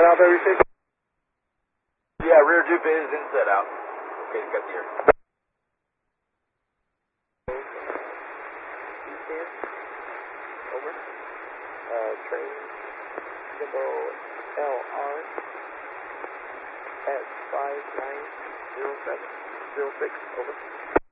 set out everything? Yeah, rear jupe is in set out. Okay, got the air. Over. Train symbol LR at 590706. Over.